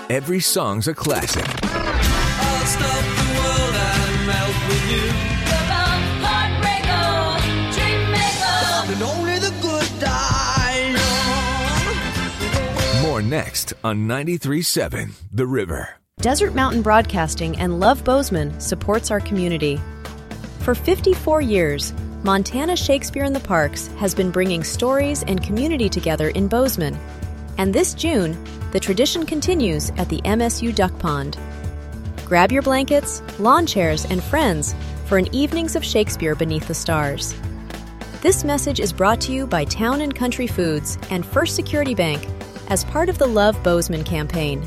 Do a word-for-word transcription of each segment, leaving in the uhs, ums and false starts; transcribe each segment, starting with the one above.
every song's a classic. I'll stop the world and melt with you. Heartbreaker, dream maker. And only the good die young. More next on ninety-three point seven The River. Desert Mountain Broadcasting and Love Bozeman supports our community. For fifty-four years, Montana Shakespeare in the Parks has been bringing stories and community together in Bozeman. And this June, the tradition continues at the M S U Duck Pond. Grab your blankets, lawn chairs, and friends for an evenings of Shakespeare beneath the stars. This message is brought to you by Town and Country Foods and First Security Bank as part of the Love Bozeman campaign.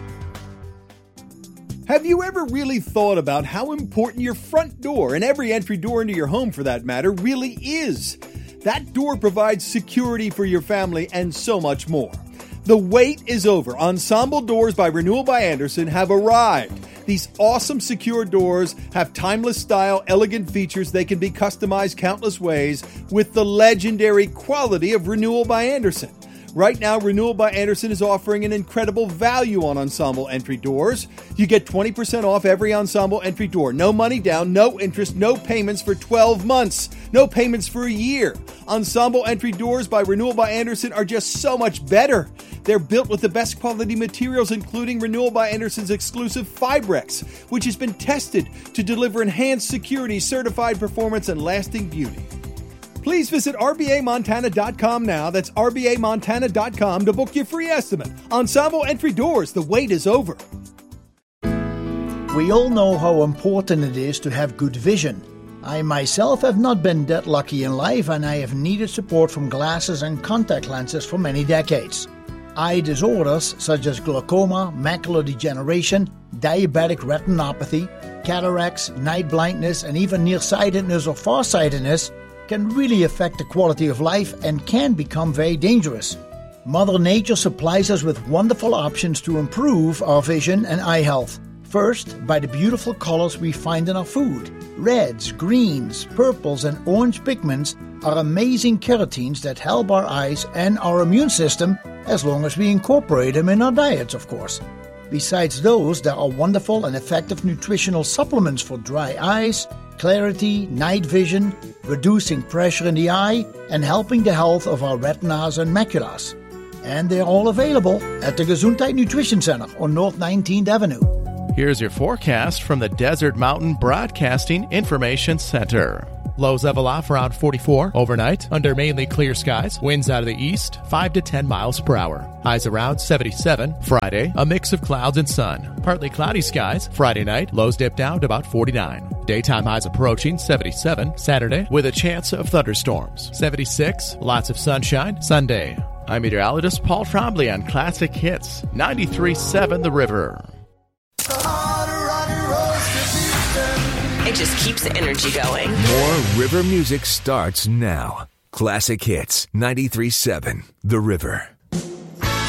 Have you ever really thought about how important your front door, and every entry door into your home for that matter, really is? That door provides security for your family and so much more. The wait is over. Ensemble Doors by Renewal by Andersen have arrived. These awesome secure doors have timeless style, elegant features. They can be customized countless ways with the legendary quality of Renewal by Andersen. Right now, Renewal by Andersen is offering an incredible value on Ensemble entry doors. You get twenty percent off every Ensemble entry door. No money down, no interest, no payments for twelve months. No payments for a year. Ensemble entry doors by Renewal by Andersen are just so much better. They're built with the best quality materials, including Renewal by Andersen's exclusive Fibrex, which has been tested to deliver enhanced security, certified performance, and lasting beauty. Please visit R B A Montana dot com now. That's R B A Montana dot com to book your free estimate. Ensemble entry doors, the wait is over. We all know how important it is to have good vision. I myself have not been that lucky in life, and I have needed support from glasses and contact lenses for many decades. Eye disorders such as glaucoma, macular degeneration, diabetic retinopathy, cataracts, night blindness, and even nearsightedness or farsightedness can really affect the quality of life and can become very dangerous. Mother Nature supplies us with wonderful options to improve our vision and eye health. First, by the beautiful colors we find in our food. Reds, greens, purples, and orange pigments are amazing keratins that help our eyes and our immune system as long as we incorporate them in our diets, of course. Besides those, there are wonderful and effective nutritional supplements for dry eyes, clarity, night vision, reducing pressure in the eye, and helping the health of our retinas and maculas. And they're all available at the Gesundheit Nutrition Center on North nineteenth Avenue. Here's your forecast from the Desert Mountain Broadcasting Information Center. Lows level off around forty-four overnight under mainly clear skies. Winds out of the east, five to ten miles per hour. Highs around seventy-seven. Friday, a mix of clouds and sun. Partly cloudy skies. Friday night, lows dip down to about forty-nine. Daytime highs approaching seventy-seven. Saturday, with a chance of thunderstorms. seventy-six. Lots of sunshine. Sunday. I'm meteorologist Paul Trombley on Classic Hits. ninety-three point seven The River. It just keeps the energy going. More River music starts now. Classic Hits, ninety-three point seven The River.